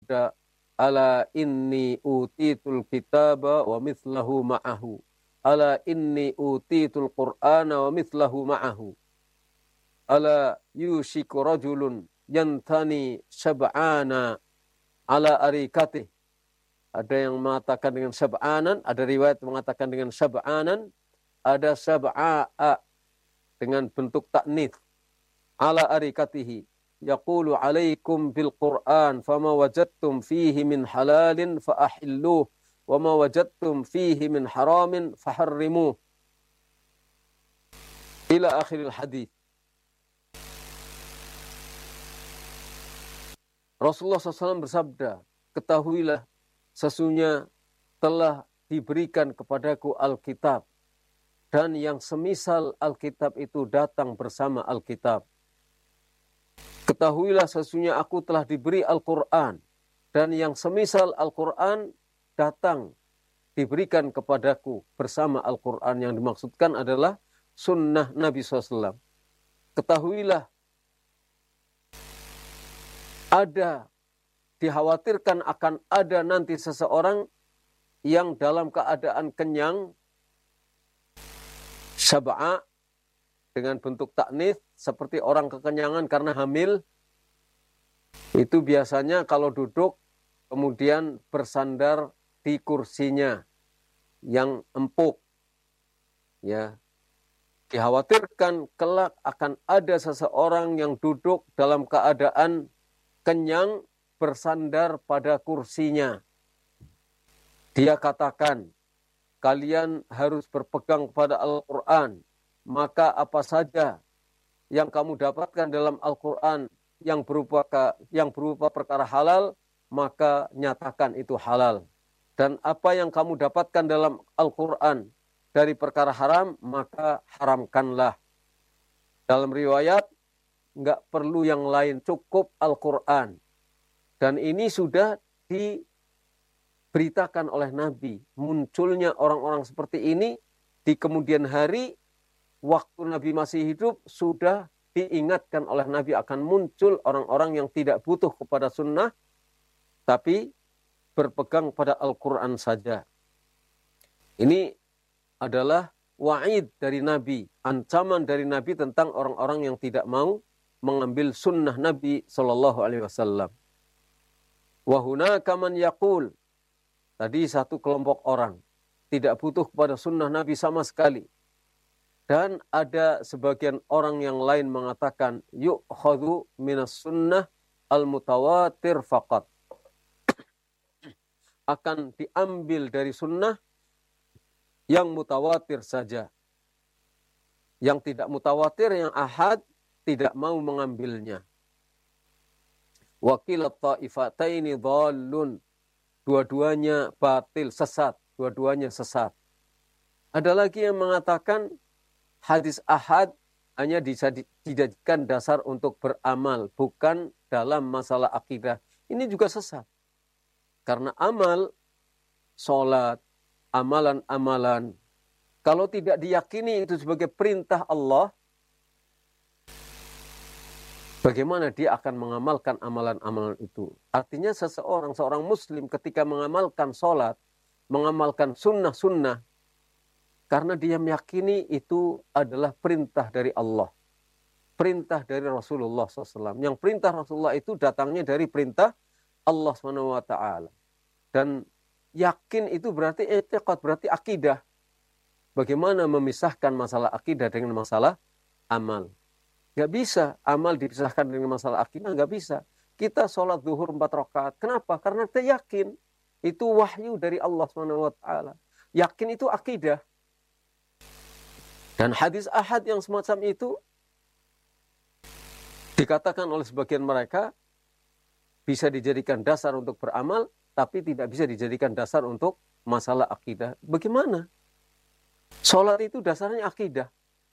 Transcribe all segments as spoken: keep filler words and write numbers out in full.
bersabda, ala inni utitul kitaba wa mithlahu ma'ahu. Ala inni utitul qur'ana wa mithlahu ma'ahu. Ala yushiku rajulun yantani sab'ana ala arikatih. Ada yang mengatakan dengan sab'anan, ada riwayat mengatakan dengan sab'anan, ada sab'a'a dengan bentuk taknits. Ala arikatihi. Yaqulu alaikum bil Qur'an fama wajadtum fihi min halalin fa'ahilluh wa ma wajadtum fihi min haramin faharrimuh. Ila akhiril hadis. Rasulullah shallallahu alaihi wasallam bersabda, ketahuilah sesungguhnya telah diberikan kepadaku Alkitab dan yang semisal Alkitab itu datang bersama Alkitab. Ketahuilah sesungguhnya aku telah diberi Al-Quran dan yang semisal Al-Quran datang diberikan kepadaku bersama Al-Quran. Yang dimaksudkan adalah sunnah Nabi shallallahu alaihi wasallam. Ketahuilah ada, dikhawatirkan akan ada nanti seseorang yang dalam keadaan kenyang, sab'a dengan bentuk taknits, seperti orang kekenyangan karena hamil, itu biasanya kalau duduk kemudian bersandar di kursinya yang empuk. Ya, dikhawatirkan kelak akan ada seseorang yang duduk dalam keadaan kenyang bersandar pada kursinya. Dia katakan, kalian harus berpegang kepada Al-Quran. Maka apa saja yang kamu dapatkan dalam Al-Quran yang berupa yang berupa perkara halal, maka nyatakan itu halal. Dan apa yang kamu dapatkan dalam Al-Quran dari perkara haram, maka haramkanlah. Dalam riwayat, nggak perlu yang lain, cukup Al-Quran. Dan ini sudah diberitakan oleh Nabi. Munculnya orang-orang seperti ini di kemudian hari, waktu Nabi masih hidup, sudah diingatkan oleh Nabi akan muncul orang-orang yang tidak butuh kepada sunnah, tapi berpegang pada Al-Quran saja. Ini adalah wa'id dari Nabi, ancaman dari Nabi tentang orang-orang yang tidak mau mengambil sunnah Nabi Shallallahu Alaihi Wasallam. Wahunaka man yaqul, tadi satu kelompok orang tidak butuh kepada sunnah Nabi sama sekali. Dan ada sebagian orang yang lain mengatakan, yu'khadhu minas sunnah al-mutawatir faqat. Akan diambil dari sunnah yang mutawatir saja. Yang tidak mutawatir, yang ahad, tidak mau mengambilnya. Wakilat ta'ifataini dhallun. Dua-duanya batil, sesat. Dua-duanya sesat. Ada lagi yang mengatakan, hadis ahad hanya dijadikan dasar untuk beramal, bukan dalam masalah akidah. Ini juga sesat. Karena amal, sholat, amalan-amalan, kalau tidak diyakini itu sebagai perintah Allah, bagaimana dia akan mengamalkan amalan-amalan itu? Artinya seseorang, seorang muslim ketika mengamalkan sholat, mengamalkan sunnah-sunnah, karena dia meyakini itu adalah perintah dari Allah. Perintah dari Rasulullah shallallahu alaihi wasallam. Yang perintah Rasulullah itu datangnya dari perintah Allah subhanahu wa taala. Dan yakin itu berarti i'tiqad, berarti akidah. Bagaimana memisahkan masalah akidah dengan masalah amal? Gak bisa amal dipisahkan dengan masalah akidah, gak bisa. Kita sholat zuhur empat rakaat. Kenapa? Karena kita yakin itu wahyu dari Allah subhanahu wa taala. Yakin itu akidah. Dan hadis ahad yang semacam itu dikatakan oleh sebagian mereka bisa dijadikan dasar untuk beramal, tapi tidak bisa dijadikan dasar untuk masalah akidah. Bagaimana? Sholat itu dasarnya akidah.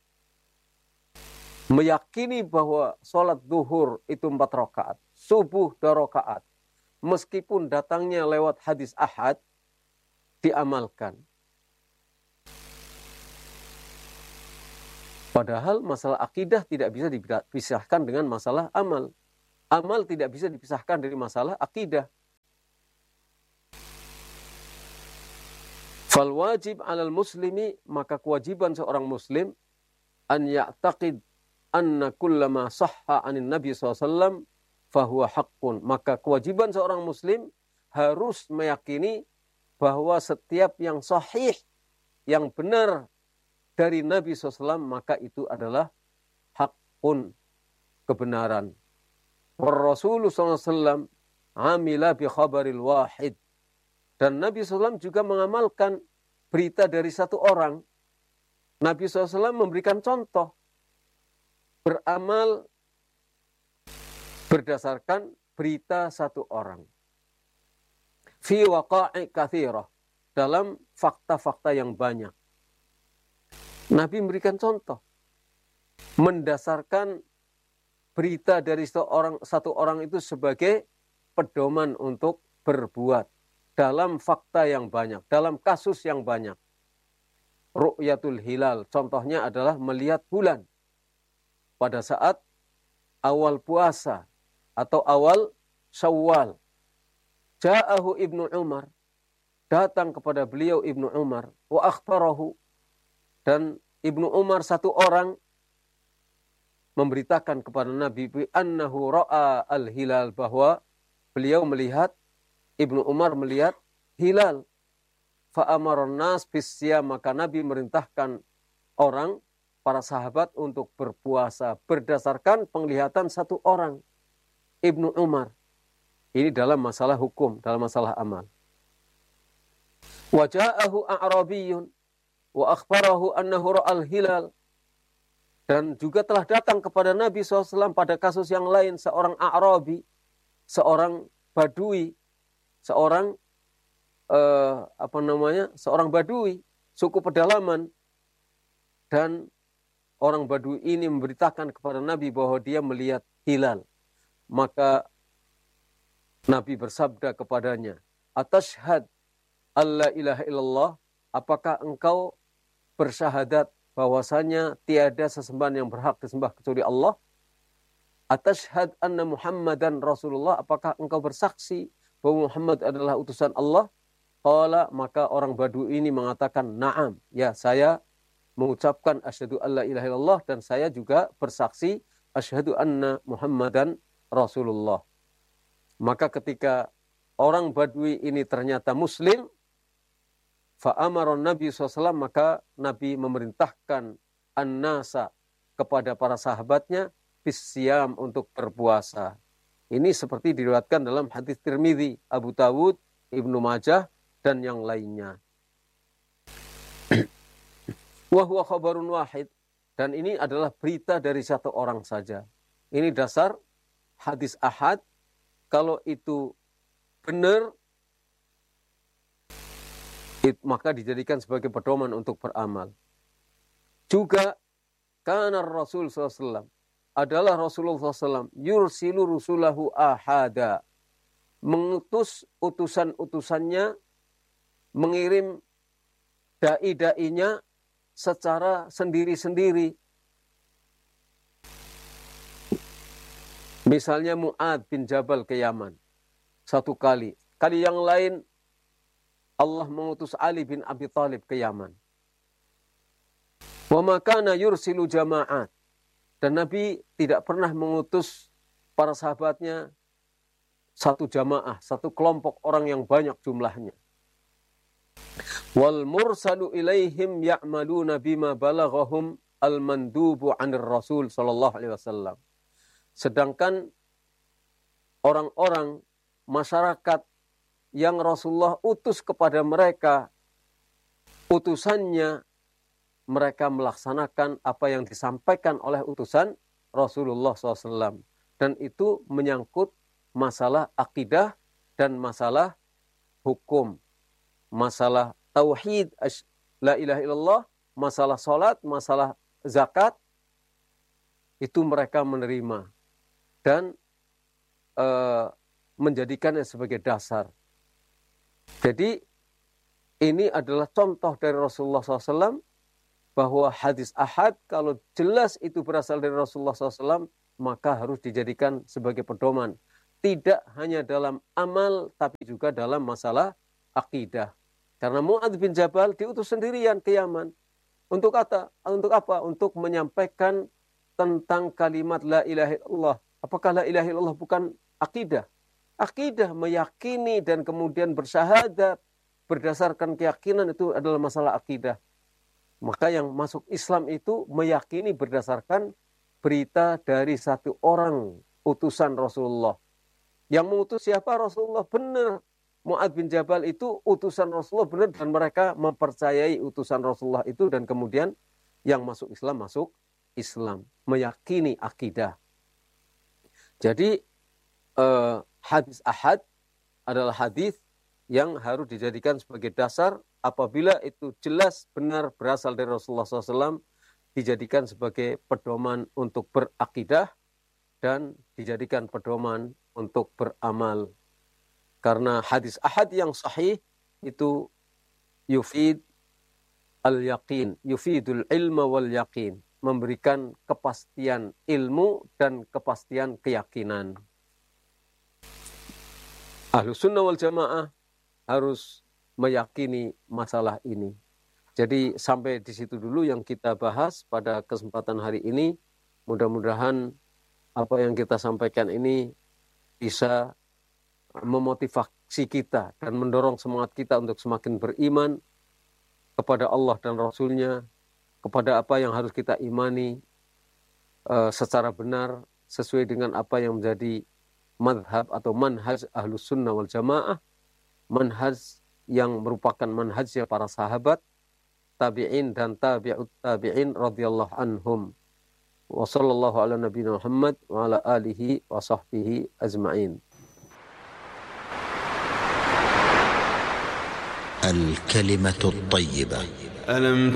Meyakini bahwa sholat zuhur itu empat rakaat, subuh dua rakaat, meskipun datangnya lewat hadis ahad, diamalkan. Padahal masalah akidah tidak bisa dipisahkan dengan masalah amal. Amal tidak bisa dipisahkan dari masalah akidah. Fal wajib 'alal muslimi, maka kewajiban seorang muslim an ya'taqid anna kullama sahha 'anin nabi sallallahu alaihi wasallam fahuwa haqqun. Maka kewajiban seorang muslim harus meyakini bahwa setiap yang sahih, yang benar dari Nabi sallallahu alaihi wasallam, maka itu adalah haqqun, kebenaran. Rasulullah sallallahu alaihi wasallam amila bi khabaril wahid. Dan Nabi sallallahu alaihi wasallam juga mengamalkan berita dari satu orang. Nabi sallallahu alaihi wasallam memberikan contoh. Beramal berdasarkan berita satu orang. Fi waqa'i kathirah. Dalam fakta-fakta yang banyak. Nabi memberikan contoh. Mendasarkan berita dari seorang, satu orang itu sebagai pedoman untuk berbuat. Dalam fakta yang banyak, dalam kasus yang banyak. Ru'yatul hilal, contohnya adalah melihat bulan. Pada saat awal puasa atau awal Syawal. Ja'ahu Ibnu Umar, datang kepada beliau Ibnu Umar, wa akhbarahu, dan Ibnu Umar satu orang memberitakan kepada Nabi bi annahu ra'a al-hilal, bahwa beliau melihat, Ibnu Umar melihat hilal. Fa'amaran nas bisyam, maka Nabi merintahkan orang, para sahabat untuk berpuasa berdasarkan penglihatan satu orang, Ibnu Umar. Ini dalam masalah hukum, dalam masalah amal. Wa ja'ahu a'rabiyyun wa akhbarahu annahu ra'al hilal. Dan juga telah datang kepada Nabi shallallahu alaihi wasallam pada kasus yang lain seorang A'rabi, seorang Badui, seorang eh, apa namanya, seorang Badui, suku pedalaman, dan orang Badui ini memberitakan kepada Nabi bahwa dia melihat hilal. Maka Nabi bersabda kepadanya, atashhad alla ilaha illallah, apakah engkau bersyahadat bahwasanya tiada sesembahan yang berhak disembah kecuali Allah? Atashhad anna Muhammadan Rasulullah, apakah engkau bersaksi bahwa Muhammad adalah utusan Allah? Qala, maka orang Badui ini mengatakan, na'am, ya saya mengucapkan asyhadu alla ilaha illallah, dan saya juga bersaksi asyhadu anna Muhammadan Rasulullah. Maka ketika orang Badui ini ternyata Muslim, fa'amaron Nabi shallallahu alaihi wasallam, maka Nabi memerintahkan an-nasa, kepada para sahabatnya, bisyam, untuk berpuasa. Ini seperti diriwayatkan dalam hadis Tirmidzi, Abu Dawud, Ibnu Majah, dan yang lainnya. Wa huwa khabarun wahid, dan ini adalah berita dari satu orang saja. Ini dasar hadis ahad. Kalau itu benar, it, maka dijadikan sebagai pedoman untuk beramal. Juga kana Rasul sallallahu alaihi wasallam, adalah Rasulullah sallallahu alaihi wasallam, yursilu rusulahu ahada, mengutus utusan-utusannya, mengirim dai-dainya secara sendiri-sendiri. Misalnya Mu'ad bin Jabal ke Yaman satu kali. Kali yang lain Allah mengutus Ali bin Abi Thalib ke Yaman. Wa ma kana yursilu jama'at, dan Nabi tidak pernah mengutus para sahabatnya satu jamaah, satu kelompok orang yang banyak jumlahnya. Wal mursalu ilaihim ya'maluna bima balaghahum al-mandubu 'anir Rasul sallallahu alaihi wasallam. Sedangkan orang-orang masyarakat yang Rasulullah utus kepada mereka, utusannya, mereka melaksanakan apa yang disampaikan oleh utusan Rasulullah shallallahu alaihi wasallam. Dan itu menyangkut masalah akidah dan masalah hukum. Masalah tauhid, la ilaha illallah, masalah salat, masalah zakat, itu mereka menerima dan e, menjadikannya sebagai dasar. Jadi ini adalah contoh dari Rasulullah shallallahu alaihi wasallam, bahwa hadis ahad kalau jelas itu berasal dari Rasulullah shallallahu alaihi wasallam, maka harus dijadikan sebagai pedoman. Tidak hanya dalam amal, tapi juga dalam masalah akidah. Karena Mu'adz bin Jabal diutus sendirian ke Yaman. Untuk apa? Untuk apa? Untuk menyampaikan tentang kalimat la ilaha illallah. Apakah la ilaha illallah bukan akidah? Akidah meyakini dan kemudian bersyahadat berdasarkan keyakinan itu adalah masalah akidah. Maka yang masuk Islam itu meyakini berdasarkan berita dari satu orang utusan Rasulullah. Yang mengutus siapa? Rasulullah. Benar. Mu'adz bin Jabal itu utusan Rasulullah benar dan mereka mempercayai utusan Rasulullah itu dan kemudian yang masuk Islam masuk Islam. Meyakini akidah. Jadi eh, hadis ahad adalah hadis yang harus dijadikan sebagai dasar apabila itu jelas benar berasal dari Rasulullah shallallahu alaihi wasallam, dijadikan sebagai pedoman untuk berakidah dan dijadikan pedoman untuk beramal. Karena hadis ahad yang sahih itu yufid al-yaqin, yufidul ilma wal yaqin, memberikan kepastian ilmu dan kepastian keyakinan. Ahlus sunnah wal jamaah harus meyakini masalah ini. Jadi sampai di situ dulu yang kita bahas pada kesempatan hari ini. Mudah-mudahan apa yang kita sampaikan ini bisa memotivasi kita dan mendorong semangat kita untuk semakin beriman kepada Allah dan Rasul-Nya, kepada apa yang harus kita imani uh, secara benar sesuai dengan apa yang menjadi madhab atau manhaj Ahlus Sunnah wal Jamaah, manhaj yang merupakan manhajnya para sahabat, tabi'in dan tabi'ut tabi'in radhiyallahu anhum. Wa sallallahu ala nabiyina Muhammad wa ala alihi wa sahbihi ajma'in. الكلمة الطيبة. ألم